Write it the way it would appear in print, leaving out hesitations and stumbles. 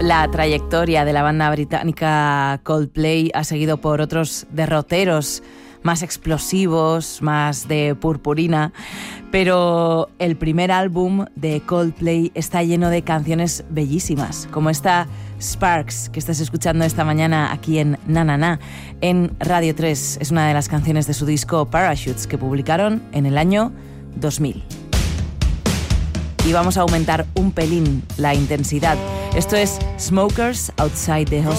La trayectoria de la banda británica Coldplay ha seguido por otros derroteros más explosivos, más de purpurina, pero el primer álbum de Coldplay está lleno de canciones bellísimas, como esta Sparks que estás escuchando esta mañana aquí en Na Na Na, en Radio 3. Es una de las canciones de su disco Parachutes que publicaron en el año 2000. Y vamos a aumentar un pelín la intensidad. Esto es Smokers Outside the Hospital.